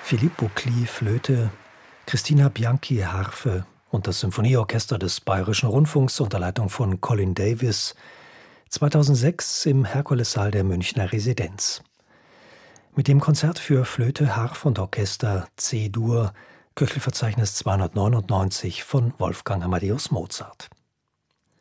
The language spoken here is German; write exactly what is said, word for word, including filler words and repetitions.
Filippo Klee, Flöte, Christina Bianchi, Harfe und das Symphonieorchester des Bayerischen Rundfunks unter Leitung von Colin Davis, zweitausendsechs im Herkulessaal der Münchner Residenz. Mit dem Konzert für Flöte, Harfe und Orchester C-Dur, Köchelverzeichnis zweihundertneunundneunzig von Wolfgang Amadeus Mozart.